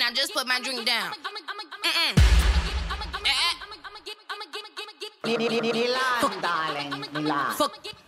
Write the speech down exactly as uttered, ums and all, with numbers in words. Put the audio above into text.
now, just put my drink down. Mm-mm. Milan, darling, Milan. Fuck.